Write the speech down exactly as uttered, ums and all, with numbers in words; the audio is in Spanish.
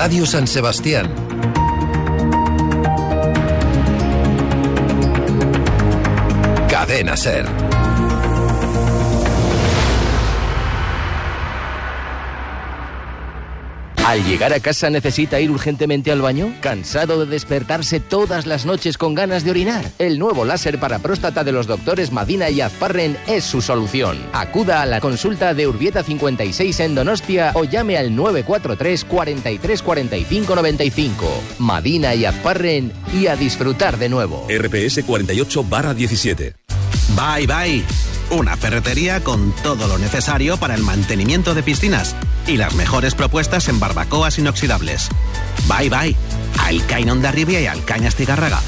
Radio San Sebastián. Cadena SER. ¿Al llegar a casa necesita ir urgentemente al baño? ¿Cansado de despertarse todas las noches con ganas de orinar? El nuevo láser para próstata de los doctores Madina y Azparren es su solución. Acuda a la consulta de Urbieta cincuenta y seis en Donostia o llame al nueve cuatro tres, cuarenta y tres, cuarenta y cinco, noventa y cinco. Madina y Azparren, y a disfrutar de nuevo. R P S cuarenta y ocho barra diecisiete. Bye Bye, una ferretería con todo lo necesario para el mantenimiento de piscinas y las mejores propuestas en barbacoas inoxidables. Bye Bye, al Cain Ondarribia y al Cañas Tigarraga.